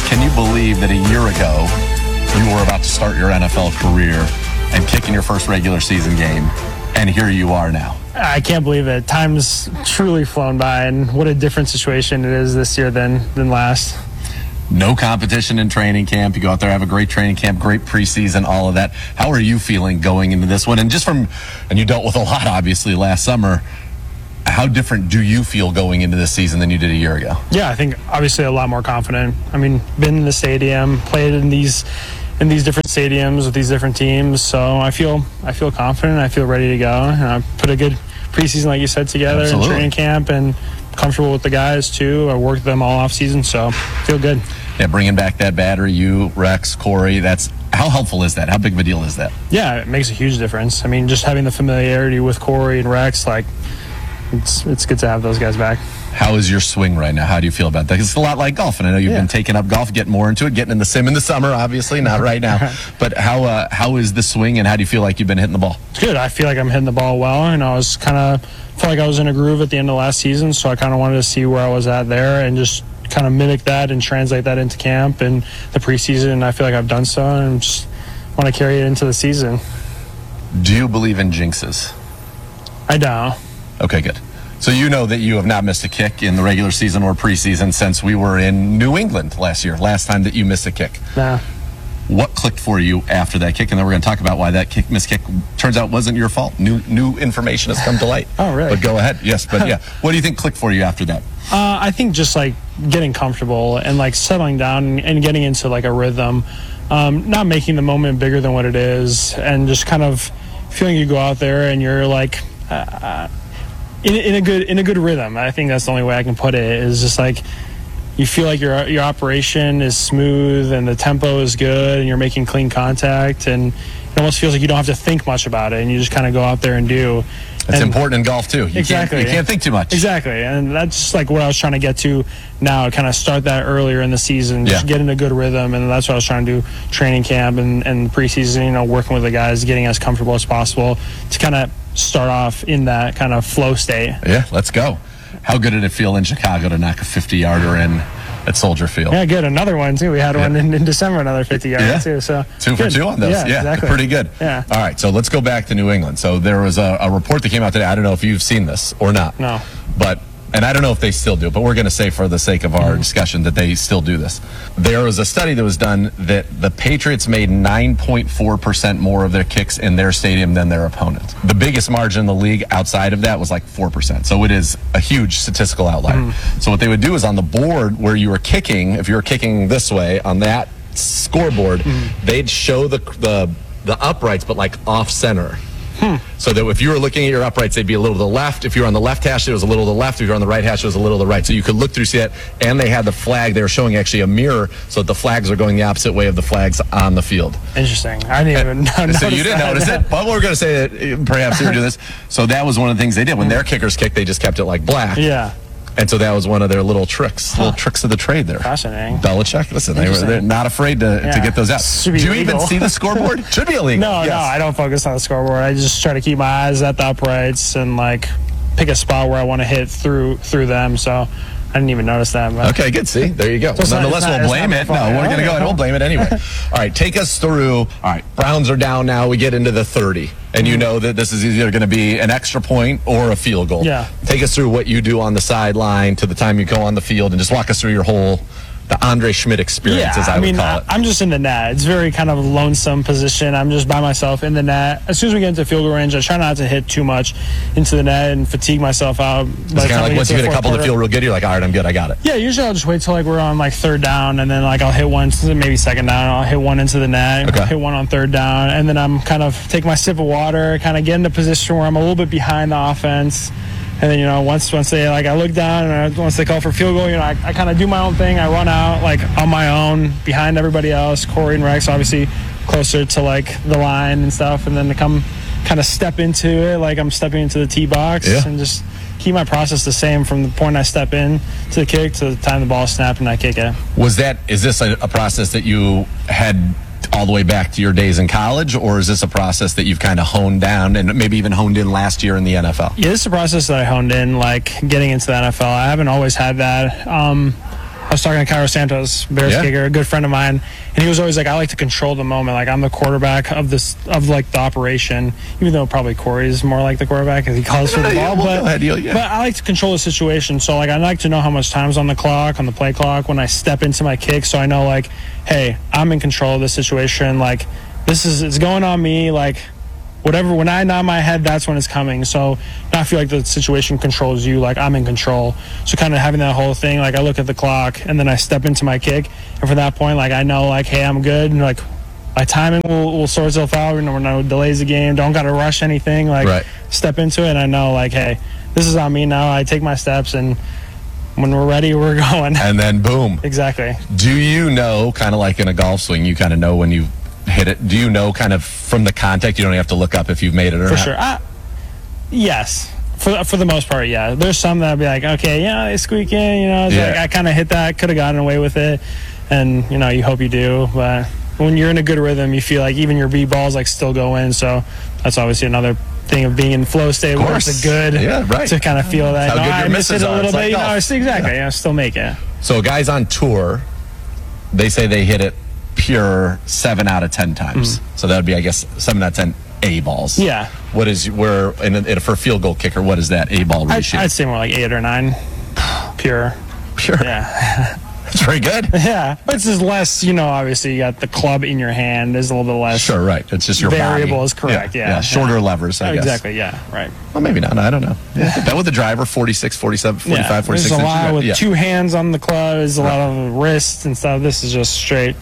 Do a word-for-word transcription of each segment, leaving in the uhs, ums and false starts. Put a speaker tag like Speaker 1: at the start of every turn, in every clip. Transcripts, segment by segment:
Speaker 1: Can you believe that a year ago you were about to start your N F L career and kicking your first regular season game, and here you are now?
Speaker 2: I can't believe it. Time's truly flown by, and what a different situation it is this year than, than last.
Speaker 1: No competition in training camp. You go out there, have a great training camp, great preseason, all of that. How are you feeling going into this one? And just from, and you dealt with a lot, obviously, last summer. How different do you feel going into this season than you did a year ago?
Speaker 2: Yeah, I think obviously a lot more confident. I mean, been in the stadium, played in these in these different stadiums with these different teams, so I feel I feel confident. I feel ready to go. And I put a good preseason, like you said, together in training camp, and comfortable with the guys too. I worked them all off season, so feel good.
Speaker 1: Yeah, bringing back that battery, you, Rex, Corey, that's how helpful is that? How big of a deal is that?
Speaker 2: Yeah, it makes a huge difference. I mean, just having the familiarity with Corey and Rex, like, it's it's good to have those guys back.
Speaker 1: How is your swing right now? How do you feel about that? 'Cause it's a lot like golf, and I know you've yeah. been taking up golf, getting more into it, getting in the sim in the summer, obviously, not right now. But how uh, how is the swing, and how do you feel like you've been hitting the ball?
Speaker 2: It's good. I feel like I'm hitting the ball well, and I was kind of felt like I was in a groove at the end of last season, so I kind of wanted to see where I was at there and just kind of mimic that and translate that into camp and the preseason. And I feel like I've done so, and just want to carry it into the season.
Speaker 1: Do you believe in jinxes?
Speaker 2: I don't.
Speaker 1: Okay, good. So you know that you have not missed a kick in the regular season or preseason since we were in New England last year, last time that you missed a kick.
Speaker 2: Nah.
Speaker 1: What clicked for you after that kick? And then we're going to talk about why that kick, missed kick turns out wasn't your fault. New new information has come to light.
Speaker 2: Oh, really?
Speaker 1: But go ahead. Yes, but yeah. What do you think clicked for you after that?
Speaker 2: Uh, I think just like getting comfortable and like settling down and getting into like a rhythm, um, not making the moment bigger than what it is, and just kind of feeling you go out there and you're like uh, in, in a good in a good rhythm. I think that's the only way I can put it. Is just like you feel like your your operation is smooth and the tempo is good and you're making clean contact, and it almost feels like you don't have to think much about it and you just kind of go out there and do.
Speaker 1: That's
Speaker 2: and
Speaker 1: important in golf too. You
Speaker 2: exactly.
Speaker 1: Can't, you can't think too much.
Speaker 2: Exactly, and that's like what I was trying to get to now. Kind of start that earlier in the season, just
Speaker 1: yeah.
Speaker 2: get in a good rhythm, and that's what I was trying to do. Training camp and, and preseason, you know, working with the guys, getting as comfortable as possible to kind of start off in that kind of flow state.
Speaker 1: Yeah, let's go. How good did it feel in Chicago to knock a fifty-yarder in at Soldier Field?
Speaker 2: Yeah, good. Another one too. We had yeah. one in, in December, another fifty-yarder
Speaker 1: yeah.
Speaker 2: too. So
Speaker 1: two
Speaker 2: good.
Speaker 1: for two on those.
Speaker 2: Yeah,
Speaker 1: yeah
Speaker 2: exactly.
Speaker 1: Pretty good.
Speaker 2: Yeah.
Speaker 1: All right, so let's go back to New England. So there was a, a report that came out today. I don't know if you've seen this or not.
Speaker 2: No.
Speaker 1: But and I don't know if they still do, but we're going to say for the sake of our mm-hmm. discussion that they still do this. There was a study that was done that the Patriots made nine point four percent more of their kicks in their stadium than their opponent. The biggest margin in the league outside of that was like four percent. So it is a huge statistical outlier. Mm-hmm. So what they would do is on the board where you were kicking, if you were kicking this way on that scoreboard, mm-hmm. they'd show the, the, the uprights, but like off center. Hmm. So that if you were looking at your uprights, they'd be a little to the left. If you were on the left hash, it was a little to the left. If you were on the right hash, it was a little to the right. So you could look through, see that. And they had the flag. They were showing actually a mirror so that the flags are going the opposite way of the flags on the field.
Speaker 2: Interesting. I didn't even notice
Speaker 1: So you didn't
Speaker 2: that.
Speaker 1: notice it? But we're going to say that perhaps they were doing this. So that was one of the things they did. When their kickers kicked, they just kept it like black.
Speaker 2: Yeah.
Speaker 1: And so that was one of their little tricks, huh. little tricks of the trade there.
Speaker 2: Fascinating.
Speaker 1: Belichick, listen, they were, they're not afraid to, yeah. to get those out.
Speaker 2: Do
Speaker 1: you
Speaker 2: illegal.
Speaker 1: even see the scoreboard? Should be illegal.
Speaker 2: No,
Speaker 1: yes.
Speaker 2: no, I don't focus on the scoreboard. I just try to keep my eyes at the uprights and like pick a spot where I want to hit through through them. So I didn't even notice that. But.
Speaker 1: Okay, good. See, there you go.
Speaker 2: So
Speaker 1: well, nonetheless,
Speaker 2: not,
Speaker 1: we'll blame it. No, we're going to go ahead. We'll blame it anyway. All right, take us through. All right, Browns are down now. We get into the thirty. And you know that this is either going to be an extra point or a field goal.
Speaker 2: Yeah.
Speaker 1: Take us through what you do on the sideline to the time you go on the field, and just walk us through your whole, the Andre Schmidt experience,
Speaker 2: yeah,
Speaker 1: as I,
Speaker 2: I mean,
Speaker 1: would call it.
Speaker 2: I'm just in the net. It's very kind of a lonesome position. I'm just by myself in the net. As soon as we get into field goal range, I try not to hit too much into the net and fatigue myself out.
Speaker 1: It's kind of like once you get a couple
Speaker 2: quarter.
Speaker 1: to feel real good, you're like, all right, I'm good, I got it.
Speaker 2: Yeah, usually I'll just wait till like we're on like third down, and then like I'll hit one, maybe second down. I'll hit one into the net,
Speaker 1: okay.
Speaker 2: hit one on third down, and then I'm kind of take my sip of water, kind of get in a position where I'm a little bit behind the offense. And then, you know, once once they, like, I look down and I, once they call for field goal, you know, I, I kind of do my own thing. I run out, like, on my own, behind everybody else. Corey and Rex, obviously, closer to, like, the line and stuff. And then to come kind of step into it, like I'm stepping into the tee box.
Speaker 1: Yeah.
Speaker 2: And just keep my process the same from the point I step in to the kick to the time the ball snapped and I kick it.
Speaker 1: Was that, is this a, a process that you had all the way back to your days in college, or is this a process that you've kind of honed down and maybe even honed in last year in the N F L?
Speaker 2: Yeah, this is a process that I honed in, like getting into the N F L. I haven't always had that. Um, I was talking to Cairo Santos, Bears
Speaker 1: Yeah.
Speaker 2: kicker, a good friend of mine, and he was always like, I like to control the moment. Like, I'm the quarterback of this, of like the operation, even though probably Corey's more like the quarterback because he calls for the
Speaker 1: Yeah,
Speaker 2: ball.
Speaker 1: well,
Speaker 2: but,
Speaker 1: go ahead, yeah.
Speaker 2: but I like to control the situation. So, like, I like to know how much time's on the clock, on the play clock, when I step into my kick. So I know, like, hey, I'm in control of this situation. Like, this is, it's going on me. Like, whatever, when I nod my head, that's when it's coming. So now I feel like the situation controls you, like I'm in control. So kind of having that whole thing, like I look at the clock and then I step into my kick. And from that point, like I know, like, hey, I'm good. And like my timing will, will sort itself out. You know, no delays the game. Don't got to rush anything. Like
Speaker 1: Right.
Speaker 2: step into it. And I know, like, hey, this is on me now. I take my steps, and when we're ready, we're going.
Speaker 1: And then boom.
Speaker 2: Exactly.
Speaker 1: Do you know, kind of like in a golf swing, you kind of know when you hit it? Do you know kind of from the contact? You don't have to look up if you've made it or
Speaker 2: For
Speaker 1: not?
Speaker 2: sure. I, yes. For, for the most part, yeah. There's some that I'd be like, okay, yeah, they squeak in, you know. It's
Speaker 1: Yeah.
Speaker 2: like I kind of hit that, could have gotten away with it. And, you know, you hope you do. But when you're in a good rhythm, you feel like even your B balls like still go in. So that's obviously another thing of being in flow state where it's
Speaker 1: course.
Speaker 2: a good
Speaker 1: Yeah, right.
Speaker 2: to kind of feel that.
Speaker 1: How
Speaker 2: No,
Speaker 1: good
Speaker 2: I
Speaker 1: your
Speaker 2: missed it
Speaker 1: misses
Speaker 2: a
Speaker 1: are.
Speaker 2: little
Speaker 1: It's like
Speaker 2: bit. You know,
Speaker 1: golf.
Speaker 2: it's exactly.
Speaker 1: Yeah.
Speaker 2: Yeah, still make it.
Speaker 1: So guys on tour, they say they hit it pure seven out of ten times. So that would be, I guess, seven out of ten A balls.
Speaker 2: Mm. Yeah.
Speaker 1: What is where and, and for a field goal kicker? What is that A ball
Speaker 2: I'd,
Speaker 1: ratio?
Speaker 2: I'd say more like eight or nine. Pure.
Speaker 1: Pure.
Speaker 2: Yeah.
Speaker 1: That's very good.
Speaker 2: Yeah. But it's just less, you know, obviously you got the club in your hand is a little bit less.
Speaker 1: Sure, right. It's just your
Speaker 2: Variable
Speaker 1: body.
Speaker 2: is correct, yeah.
Speaker 1: Shorter
Speaker 2: Yeah.
Speaker 1: levers, I
Speaker 2: Oh,
Speaker 1: guess.
Speaker 2: exactly, yeah, right.
Speaker 1: Well, maybe not. I don't know. Yeah. That with the driver, forty-six, forty-seven, forty-five,
Speaker 2: Yeah,
Speaker 1: forty-six
Speaker 2: there's a
Speaker 1: inches.
Speaker 2: lot with
Speaker 1: yeah.
Speaker 2: two hands on the club. There's a lot of wrists and stuff. This is just straight.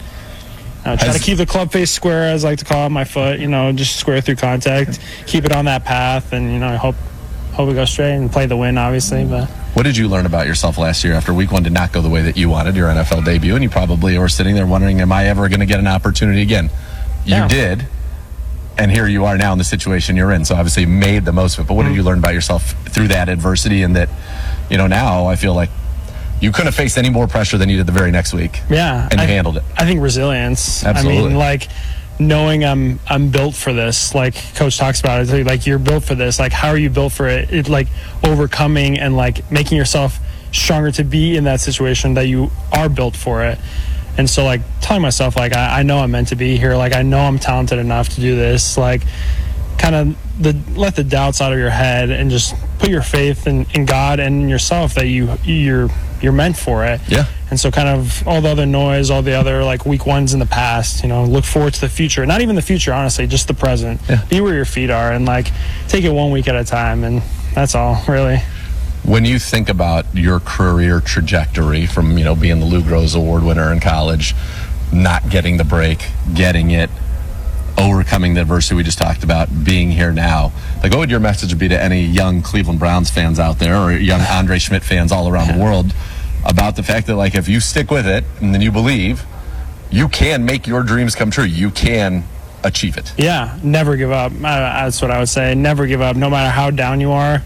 Speaker 2: I try
Speaker 1: Has-
Speaker 2: to keep the club face square, as I like to call it, my foot. You know, just square through contact. Keep it on that path, and you know, I hope hope we go straight and play the win, obviously. But
Speaker 1: What did you learn about yourself last year after week one did not go the way that you wanted, your N F L debut, and you probably were sitting there wondering, am I ever going to get an opportunity again? You
Speaker 2: Yeah.
Speaker 1: did, and here you are now in the situation you're in. So obviously you made the most of it. But what
Speaker 2: Mm-hmm.
Speaker 1: did you learn about yourself through that adversity and that, you know, now I feel like you couldn't have faced any more pressure than you did the very next week.
Speaker 2: yeah,
Speaker 1: And you
Speaker 2: I,
Speaker 1: handled it.
Speaker 2: I think resilience.
Speaker 1: Absolutely.
Speaker 2: I mean, like knowing I'm I'm built for this. Like Coach talks about it. Like you're built for this. Like how are you built for it? It like overcoming and like making yourself stronger to be in that situation that you are built for it. And so like telling myself like I, I know I'm meant to be here. Like I know I'm talented enough to do this. Like kind of the let the doubts out of your head and just put your faith in, in God and in yourself that you you're you're meant for it.
Speaker 1: Yeah.
Speaker 2: And so kind of all the other noise, all the other like week ones in the past, you know, look forward to the future. Not even the future, honestly, just the present.
Speaker 1: Yeah.
Speaker 2: Be where your feet are and like take it one week at a time, and that's all really.
Speaker 1: When you think about your career trajectory from, you know, being the Lou Gross Award winner in college, not getting the break, getting it, overcoming the adversity we just talked about, being here now, like what would your message be to any young Cleveland Browns fans out there or young Andre Schmidt fans all around the world about the fact that, like, if you stick with it and then you believe, you can make your dreams come true. You can achieve it.
Speaker 2: Yeah, never give up. Uh, that's what I would say. Never give up. No matter how down you are,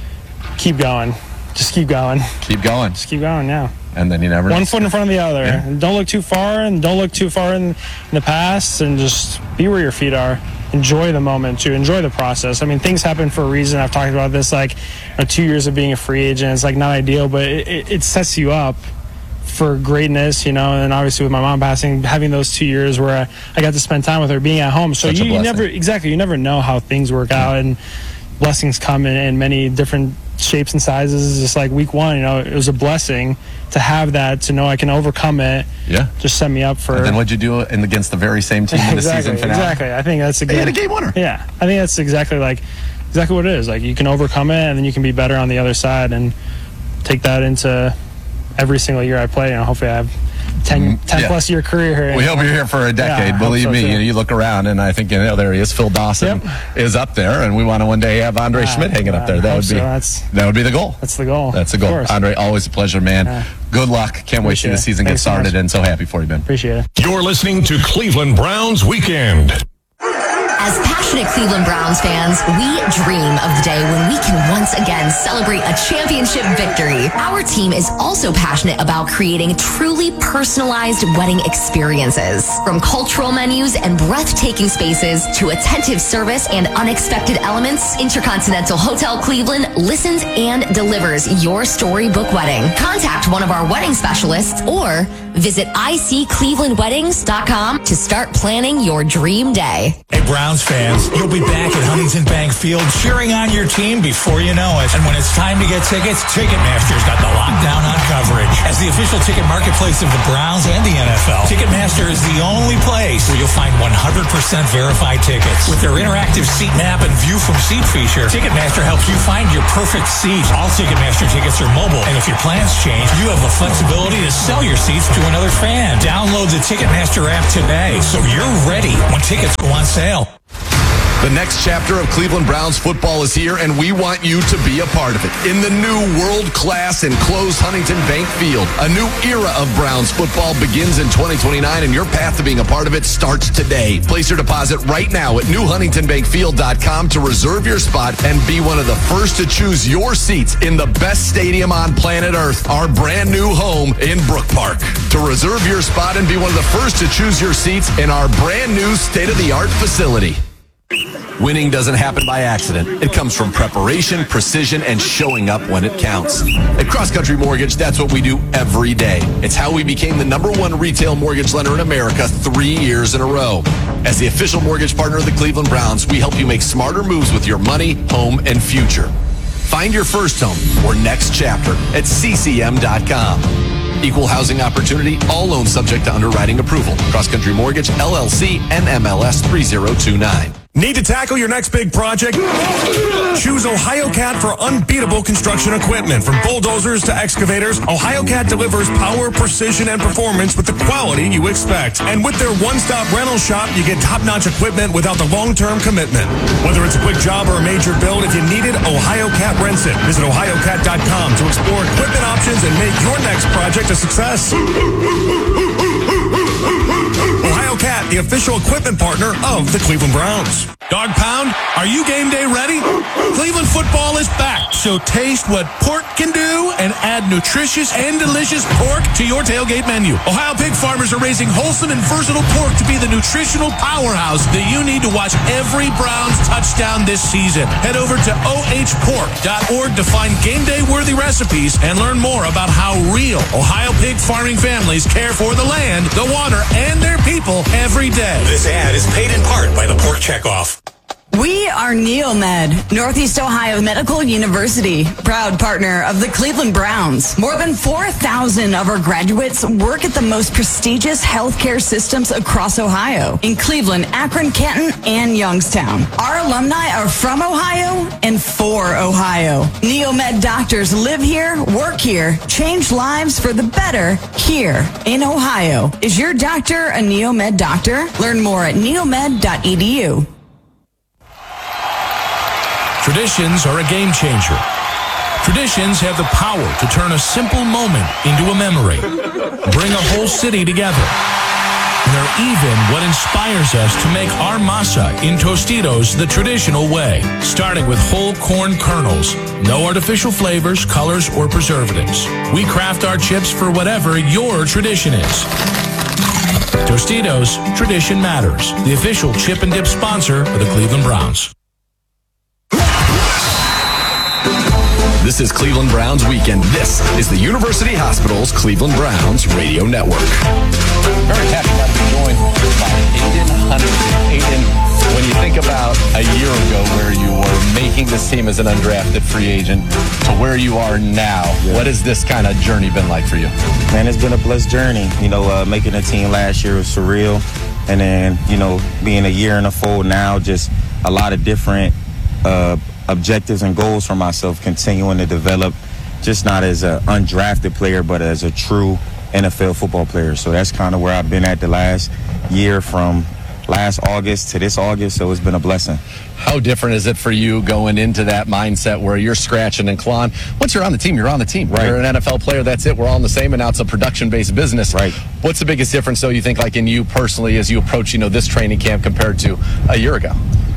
Speaker 2: keep going. Just keep going.
Speaker 1: Keep going.
Speaker 2: Just keep going, yeah.
Speaker 1: And then you never know.
Speaker 2: One foot in front of the other.
Speaker 1: Yeah.
Speaker 2: And don't look too far, and don't look too far in, in the past, and just be where your feet are. Enjoy the moment, too. Enjoy the process. I mean, things happen for a reason. I've talked about this, like, you know, two years of being a free agent. It's, like, not ideal, but it, it, it sets you up for greatness, you know, and obviously with my mom passing, having those two years where I, I got to spend time with her, being at home. So
Speaker 1: Such a
Speaker 2: you, you
Speaker 1: blessing.
Speaker 2: never, exactly, you never know how things work out, and blessings come in, in many different shapes and sizes. Just like week one, you know, it was a blessing to have that, to know I can overcome it.
Speaker 1: Yeah.
Speaker 2: Just set me up for.
Speaker 1: And then what'd you do in, against the very same team in the
Speaker 2: exactly,
Speaker 1: season finale?
Speaker 2: exactly. I think that's a
Speaker 1: They
Speaker 2: good
Speaker 1: had a game winner.
Speaker 2: Yeah, I think that's exactly like exactly what it is. Like you can overcome it, and then you can be better on the other side, and take that into every single year I play. You know, hopefully I have ten, ten
Speaker 1: yeah.
Speaker 2: plus year career here.
Speaker 1: We hope you're here for a decade.
Speaker 2: Yeah, I
Speaker 1: Believe
Speaker 2: hope so,
Speaker 1: me,
Speaker 2: too.
Speaker 1: you, you look around, and I think, you know, there he is. Phil Dawson
Speaker 2: Yep.
Speaker 1: is up there, and we want to one day have Andre
Speaker 2: Uh,
Speaker 1: Schmidt hanging up
Speaker 2: I
Speaker 1: there. That
Speaker 2: hope
Speaker 1: would be
Speaker 2: so. That's-
Speaker 1: that would be the goal.
Speaker 2: That's the goal.
Speaker 1: That's the
Speaker 2: Of
Speaker 1: goal.
Speaker 2: course.
Speaker 1: Andre, always a pleasure, man.
Speaker 2: Yeah.
Speaker 1: Good luck. Can't wait to see
Speaker 2: Appreciate
Speaker 1: the
Speaker 2: it.
Speaker 1: season get
Speaker 2: Thanks so much.
Speaker 1: started, and so happy for you, man.
Speaker 2: Appreciate it.
Speaker 3: You're listening to Cleveland Browns Weekend.
Speaker 4: As passionate
Speaker 3: Passionate Cleveland Browns fans, we dream of the day when we can once again celebrate a championship victory. Our team is also passionate about creating truly personalized wedding experiences. From cultural menus and breathtaking spaces to attentive service and unexpected elements, Intercontinental Hotel Cleveland listens and delivers your storybook wedding. Contact one of our wedding specialists or visit I C cleveland weddings dot com to start planning your dream day.
Speaker 4: Hey, Browns fans, you'll be back at Huntington Bank Field cheering on your team before you know it. And when it's time to get tickets, Ticketmaster's got the lockdown on coverage. As the official ticket marketplace of the Browns and the N F L, Ticketmaster is the only place where you'll find one hundred percent verified tickets. With their interactive seat map and view from seat feature, Ticketmaster helps you find your perfect seat. All Ticketmaster tickets are mobile, and if your plans change, you have the flexibility to sell your seats to another fan. Download the Ticketmaster app today so you're ready when tickets go on sale.
Speaker 1: The next chapter of Cleveland Browns football is here, and we want you to be a part of it. In the new world-class enclosed Huntington Bank Field, a new era of Browns football begins in twenty twenty-nine, and your path to being a part of it starts today. Place your deposit right now at new huntington bank field dot com to reserve your spot and be one of the first to choose your seats in the best stadium on planet Earth, our brand new home in Brook Park. To reserve your spot and be one of the first to choose your seats in our brand new state-of-the-art facility. Winning doesn't happen by accident. It comes from preparation, precision, and showing up when it counts. At Cross Country Mortgage, that's what we do every day. It's how we became the number one retail mortgage lender in America three years in a row. As the official mortgage partner of the Cleveland Browns, we help you make smarter moves with your money, home, and future. Find your first home or next chapter at c c m dot com. Equal housing opportunity, all loans subject to underwriting approval. Cross Country Mortgage, L L C, N M L S three zero two nine.
Speaker 5: Need to tackle your next big project? Choose OhioCat for unbeatable construction equipment. From bulldozers to excavators, OhioCat delivers power, precision, and performance with the quality you expect. And with their one-stop rental shop, you get top-notch equipment without the long-term commitment. Whether it's a quick job or a major build, if you need it, OhioCat rents it. Visit ohio cat dot com to explore equipment options and make your next project a success. OhioCat, the official equipment partner of the Cleveland Browns. Dog Pound, are you game day ready? Cleveland football is back, so taste what pork can do and add nutritious and delicious pork to your tailgate menu. Ohio pig farmers are raising wholesome and versatile pork to be the nutritional powerhouse that you need to watch every Browns touchdown this season. Head over to o h pork dot org to find game day worthy recipes and learn more about how real Ohio pig farming families care for the land, the water, and their people every day.
Speaker 4: This ad is paid in part by the Pork Checkoff.
Speaker 6: We are Neomed, Northeast Ohio Medical University, proud partner of the Cleveland Browns. More than four thousand of our graduates work at the most prestigious healthcare systems across Ohio, in Cleveland, Akron, Canton, and Youngstown. Our alumni are from Ohio and for Ohio. Neomed doctors live here, work here, change lives for the better here in Ohio. Is your doctor a Neomed doctor? Learn more at neomed dot e d u.
Speaker 7: Traditions are a game changer. Traditions have the power to turn a simple moment into a memory, bring a whole city together. And they're even what inspires us to make our masa in Tostitos the traditional way, starting with whole corn kernels, no artificial flavors, colors, or preservatives. We craft our chips for whatever your tradition is. Tostitos, tradition matters. The official chip and dip sponsor of the Cleveland Browns.
Speaker 1: This is Cleveland Browns Weekend. This is the University Hospital's Cleveland Browns Radio Network. Very happy to be joined by Aidan Huntington. Aidan, when you think about a year ago where you were making this team as an undrafted free agent to where you are now, yeah. What has this kind of journey been like for you?
Speaker 8: Man, it's been a blessed journey. You know, uh, making a team last year was surreal. And then, you know, being a year in the fold now, just a lot of different uh objectives and goals for myself, continuing to develop, just not as an undrafted player, but as a true N F L football player. So that's kind of where I've been at the last year, from last August to this August. So it's been a blessing.
Speaker 1: How different is it for you going into that mindset where you're scratching and clawing? Once you're on the team, you're on the team. Right. You're an N F L player, that's it. We're all in the same, and now it's a production-based business.
Speaker 8: Right.
Speaker 1: What's the biggest difference, though, you think, like in you personally, as you approach, you know, this training camp compared to a year ago?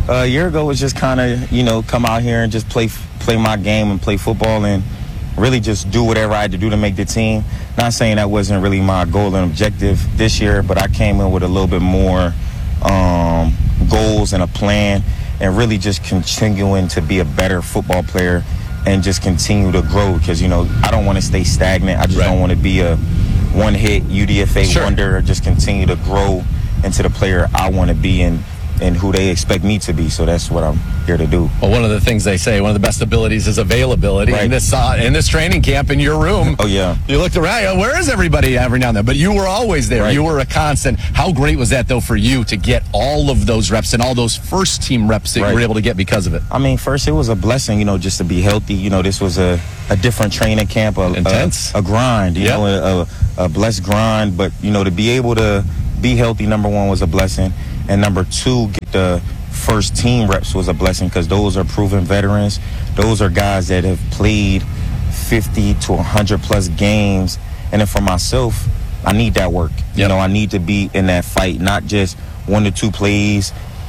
Speaker 8: Uh, a year ago was just kind of, you know, come out here and just play play my game and play football and really just do whatever I had to do to make the team. Not saying that wasn't really my goal and objective this year, but I came in with a little bit more um, goals and a plan and really just continuing to be a better football player and just continue to grow because, you know, I don't want to stay stagnant. I just
Speaker 1: Right.
Speaker 8: don't want to be a one-hit U D F A
Speaker 1: Sure.
Speaker 8: wonder or just continue to grow into the player I want to be and, and who they expect me to be. So that's what I'm here to do.
Speaker 1: Well, one of the things they say, one of the best abilities is availability.
Speaker 8: Right.
Speaker 1: In this uh, in this training camp in your room,
Speaker 8: Oh, yeah.
Speaker 1: you looked around, you know, where is everybody every now and then? But you were always there.
Speaker 8: Right.
Speaker 1: You were a constant. How great was that, though, for you to get all of those reps and all those first-team reps that you
Speaker 8: Right.
Speaker 1: were able to get because of it?
Speaker 8: I mean, first, it was a blessing, you know, just to be healthy. You know, this was a, a different training camp, a,
Speaker 1: Intense.
Speaker 8: a, a grind, you
Speaker 1: Yep.
Speaker 8: know, a, a, a blessed grind. But, you know, to be able to be healthy, number one, was a blessing. And number two, get the first team reps was a blessing because those are proven veterans. Those are guys that have played fifty to one hundred plus games. And then for myself, I need that work. You
Speaker 1: Yep.
Speaker 8: know, I need to be in that fight, not just one to two plays,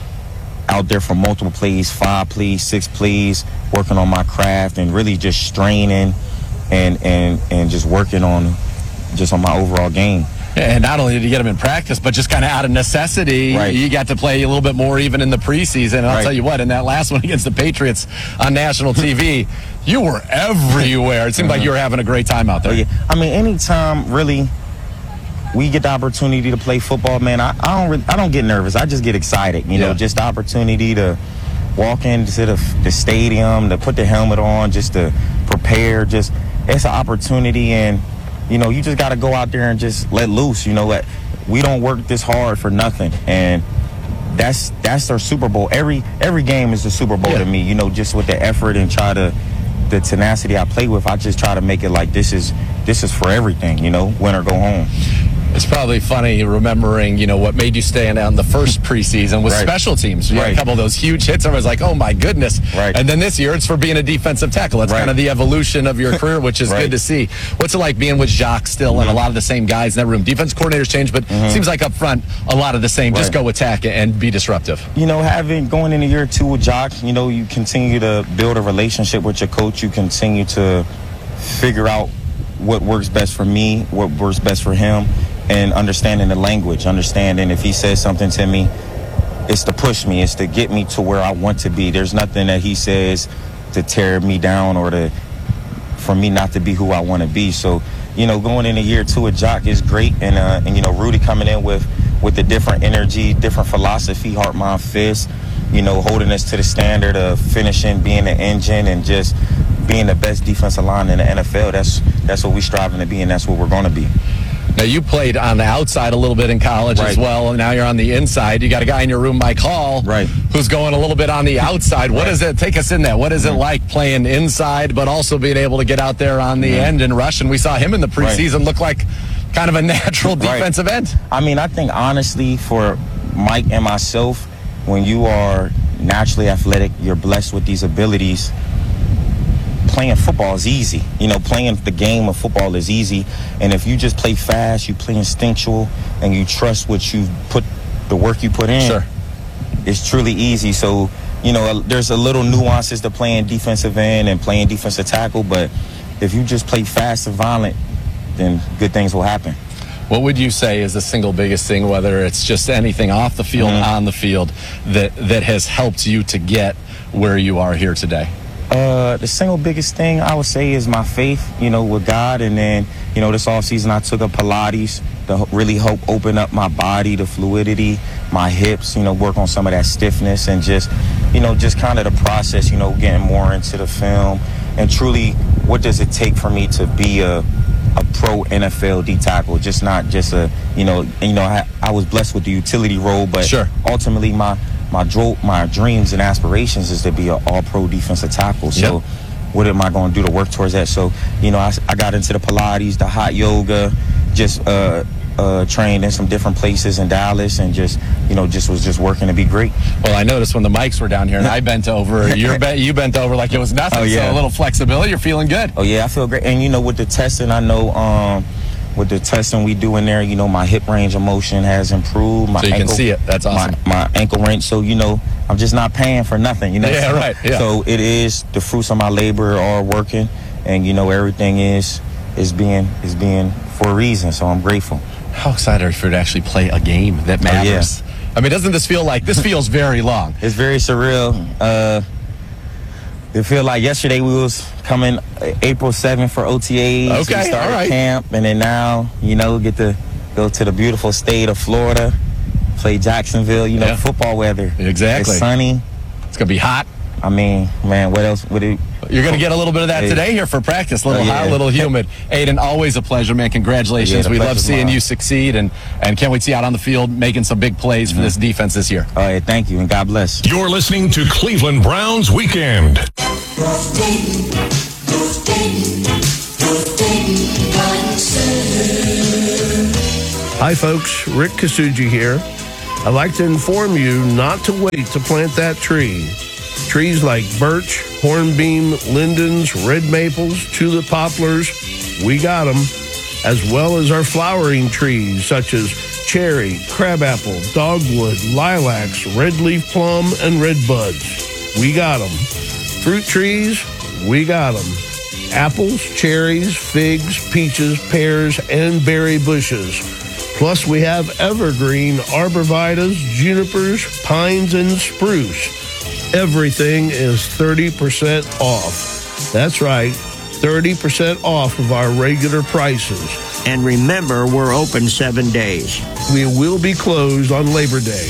Speaker 8: out there for multiple plays, five plays, six plays, working on my craft and really just straining and and and just working on just on my overall game.
Speaker 1: And not only did you get them in practice, but just kind of out of necessity,
Speaker 8: Right.
Speaker 1: you got to play a little bit more even in the preseason. And I'll
Speaker 8: Right.
Speaker 1: tell you what, in that last one against the Patriots on national T V, you were everywhere. It seemed like you were having a great time out there.
Speaker 8: Oh, yeah. I mean, anytime really we get the opportunity to play football, man, I, I don't really, I don't get nervous. I just get excited. You know,
Speaker 1: Yeah.
Speaker 8: just the opportunity to walk into the, the stadium, to put the helmet on, just to prepare. Just it's an opportunity, and you know, you just got to go out there and just let loose. You know, what we don't work this hard for nothing, and that's that's our Super Bowl. Every every game is the Super Bowl
Speaker 1: Yeah.
Speaker 8: to me. You know, just with the effort and try to the tenacity I play with, I just try to make it like this is this is for everything. You know, win or go home.
Speaker 1: It's probably funny remembering, you know, what made you stand out in the first preseason was
Speaker 8: Right.
Speaker 1: special teams. You had a
Speaker 8: Right.
Speaker 1: couple of those huge hits. Everyone's like, oh, my goodness.
Speaker 8: Right.
Speaker 1: And then this year, it's for being a defensive tackle. It's
Speaker 8: Right.
Speaker 1: kind of the evolution of your career, which is
Speaker 8: Right.
Speaker 1: good to see. What's it like being with Jacques still and a lot of the same guys in that room? Defense coordinators change, but it seems like up front, a lot of the same. Just
Speaker 8: Right.
Speaker 1: go attack it and be disruptive.
Speaker 8: You know, having going into year two with Jock, you know, you continue to build a relationship with your coach. You continue to figure out what works best for me, what works best for him, and understanding the language, understanding if he says something to me, it's to push me, it's to get me to where I want to be. There's nothing that he says to tear me down or to for me not to be who I want to be. So, you know, going into year two with Jock is great, and uh, and you know, Rudy coming in with with a different energy, different philosophy, heart, mind, fist. You know, holding us to the standard of finishing, being the engine, and just being the best defensive line in the N F L. That's that's what we're striving to be, and that's what we're going to be.
Speaker 1: Now, you played on the outside a little bit in college as
Speaker 8: Right.
Speaker 1: well, and now you're on the inside. You got a guy in your room, Mike Hall,
Speaker 8: Right.
Speaker 1: who's going a little bit on the outside. What
Speaker 8: Right.
Speaker 1: is it? Take us in there. What is it like playing inside, but also being able to get out there on the end and rush? And we saw him in the preseason look like kind of a natural
Speaker 8: Right.
Speaker 1: defensive end.
Speaker 8: I mean, I think honestly for Mike and myself, when you are naturally athletic, you're blessed with these abilities, playing football is easy. You know, playing the game of football is easy. And if you just play fast, you play instinctual, and you trust what you put, the work you put in,
Speaker 1: Sure.
Speaker 8: it's truly easy. So, you know, there's a little nuances to playing defensive end and playing defensive tackle, but if you just play fast and violent, then good things will happen.
Speaker 1: What would you say is the single biggest thing, whether it's just anything off the field,
Speaker 8: Mm-hmm.
Speaker 1: on the field, that, that has helped you to get where you are here today?
Speaker 8: Uh, the single biggest thing I would say is my faith, you know, with God. And then, you know, this offseason I took up Pilates to ho- really help open up my body, the fluidity, my hips, you know, work on some of that stiffness and just, you know, just kind of the process, you know, getting more into the film. And truly, what does it take for me to be a a pro N F L D tackle, just not just a, you know, and, you know, I, I was blessed with the utility role, but
Speaker 1: Sure.
Speaker 8: ultimately my my dro- my dreams and aspirations is to be an all-pro defensive tackle. So
Speaker 1: Yep.
Speaker 8: what am I going to do to work towards that? So, you know, I, I got into the Pilates, the hot yoga, just uh, uh, trained in some different places in Dallas, and just, you know, just was just working to be great.
Speaker 1: Well, I noticed when the mics were down here and I bent over, you're be- you bent over like it was nothing.
Speaker 8: Oh, yeah.
Speaker 1: So a little flexibility, you're feeling good.
Speaker 8: Oh yeah, I feel great. And you know, with the testing, I know, um, with the testing we do in there, you know, my hip range of motion has improved. My
Speaker 1: So you can
Speaker 8: ankle,
Speaker 1: see it. That's awesome.
Speaker 8: My, my ankle range. So, you know, I'm just not paying for nothing, you know?
Speaker 1: Yeah,
Speaker 8: so,
Speaker 1: right, yeah.
Speaker 8: So it is, the fruits of my labor are working, and, you know, everything is is being is being for a reason, so I'm grateful.
Speaker 1: How excited are you for to actually play a game that matters?
Speaker 8: Oh, yeah.
Speaker 1: I mean, doesn't this feel like, this feels very long.
Speaker 8: It's very surreal. Uh, it feel like yesterday we was coming April seventh for O T As.
Speaker 1: Okay,
Speaker 8: we started
Speaker 1: all right.
Speaker 8: camp, and then now, you know, get to go to the beautiful state of Florida, play Jacksonville, you know,
Speaker 1: Yeah.
Speaker 8: football weather.
Speaker 1: Exactly.
Speaker 8: It's sunny.
Speaker 1: It's going to be hot.
Speaker 8: I mean, man, what else would it...
Speaker 1: You're going to get a little bit of that
Speaker 8: Hey.
Speaker 1: today here for practice. A little
Speaker 8: Oh, yeah.
Speaker 1: hot, a little humid. Aiden, always a pleasure, man. Congratulations.
Speaker 8: Yeah, the
Speaker 1: we love
Speaker 8: pleasure's
Speaker 1: seeing
Speaker 8: mine.
Speaker 1: you succeed, and, and can't wait to see you out on the field making some big plays for this defense this year.
Speaker 8: All right, thank you, and God bless.
Speaker 7: You're listening to Cleveland Browns Weekend.
Speaker 9: Hi, folks. Rick Kasuji here. I'd like to inform you not to wait to plant that tree. Trees like birch, hornbeam, lindens, red maples, tulip poplars, we got them, as well as our flowering trees such as cherry, crabapple, dogwood, lilacs, red leaf plum, and red buds. We got them. Fruit trees, we got them. Apples, cherries, figs, peaches, pears, and berry bushes. Plus, we have evergreen arborvitaes, junipers, pines, and spruce. Everything is thirty percent off. That's right, thirty percent off of our regular prices.
Speaker 10: And remember, we're open seven days.
Speaker 9: We will be closed on Labor Day.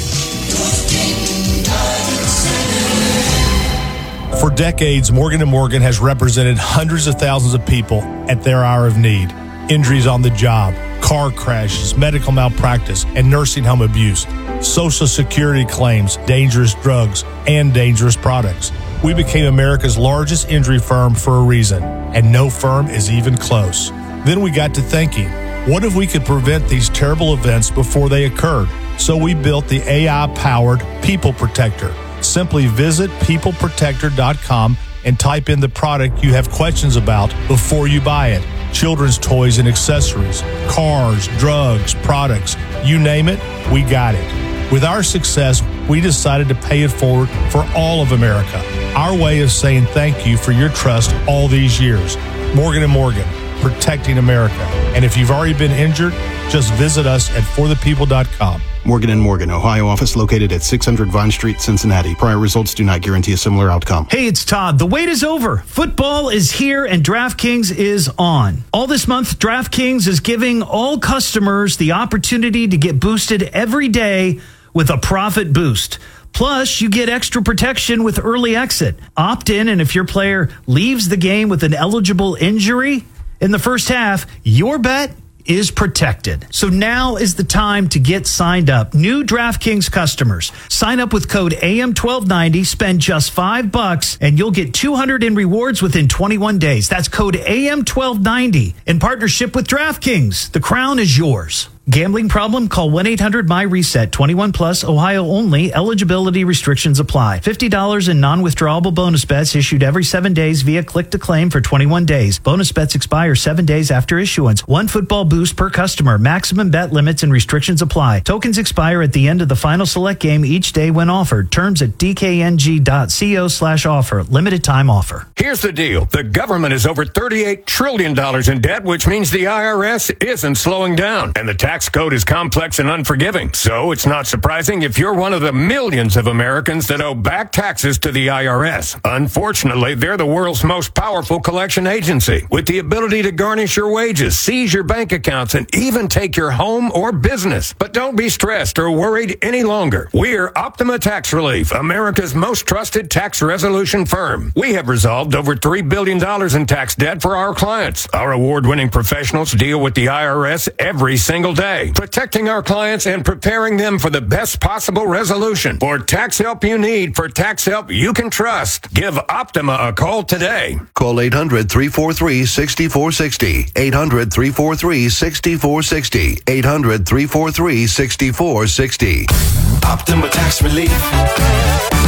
Speaker 11: For decades, Morgan and Morgan has represented hundreds of thousands of people at their hour of need. Injuries on the job, car crashes, medical malpractice, and nursing home abuse, Social Security claims, dangerous drugs, and dangerous products. We became America's largest injury firm for a reason, and no firm is even close. Then we got to thinking, what if we could prevent these terrible events before they occurred? So we built the A I-powered People Protector. Simply visit people protector dot com and type in the product you have questions about before you buy it. Children's toys and accessories, cars, drugs, products, you name it, we got it. With our success, we decided to pay it forward for all of America. Our way of saying thank you for your trust all these years. Morgan and Morgan, protecting America. And if you've already been injured, just visit us at for the people dot com.
Speaker 12: Morgan and Morgan, Ohio office located at six hundred Vine Street, Cincinnati. Prior results do not guarantee a similar outcome.
Speaker 13: Hey, it's Todd. The wait is over. Football is here and DraftKings is on. All this month, DraftKings is giving all customers the opportunity to get boosted every day with a profit boost. Plus, you get extra protection with early exit. Opt in, and if your player leaves the game with an eligible injury in the first half, your bet is protected. So now is the time to get signed up. New DraftKings customers, sign up with code A M twelve ninety, spend just five bucks, and you'll get two hundred in rewards within twenty-one days. That's code A M twelve ninety in partnership with DraftKings. The crown is yours. Gambling problem? Call one eight hundred my reset. twenty-one plus, Ohio only. Eligibility restrictions apply. fifty dollars in non-withdrawable bonus bets issued every seven days via click to claim for twenty-one days. Bonus bets expire seven days after issuance. One football boost per customer. Maximum bet limits and restrictions apply. Tokens expire at the end of the final select game each day when offered. Terms at d k n g dot co slash offer. Limited time offer.
Speaker 14: Here's the deal. The government is over thirty-eight trillion dollars in debt, which means the I R S isn't slowing down. And the tax code is complex and unforgiving. So it's not surprising if you're one of the millions of Americans that owe back taxes to the I R S. Unfortunately, they're the world's most powerful collection agency with the ability to garnish your wages, seize your bank accounts, and even take your home or business. But don't be stressed or worried any longer. We're Optima Tax Relief, America's most trusted tax resolution firm. We have resolved over three billion dollars in tax debt for our clients. Our award-winning professionals deal with the I R S every single day, protecting our clients and preparing them for the best possible resolution. For tax help you need, for tax help you can trust, give Optima a call today.
Speaker 15: Call eight hundred, three four three, six four six zero. eight hundred, three four three, six four six zero. eight hundred, three four three, six four six zero.
Speaker 16: Optima Tax Relief.